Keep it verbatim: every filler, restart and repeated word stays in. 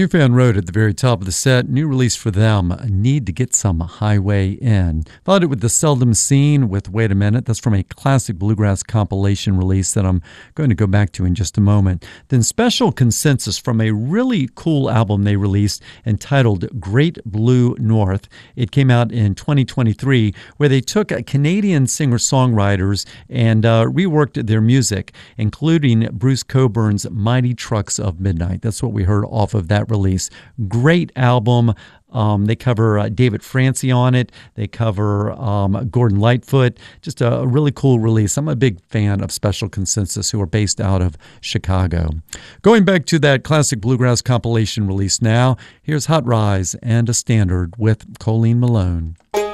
New Fan Road at the very top of the set. New release for them, Need to Get Some Highway In. Followed it with The Seldom Seen with Wait a Minute. That's from a classic bluegrass compilation release that I'm going to go back to in just a moment. Then Special Consensus from a really cool album they released entitled Great Blue North. It came out in twenty twenty-three, where they took Canadian singer-songwriters and uh, reworked their music, including Bruce Coburn's Mighty Trucks of Midnight. That's what we heard off of that release. Great album. Um, they cover uh, David Francie on it. They cover um, Gordon Lightfoot. Just a, a really cool release. I'm a big fan of Special Consensus, who are based out of Chicago. Going back to that classic bluegrass compilation release now, here's Hot Rise and a Standard with Colleen Malone.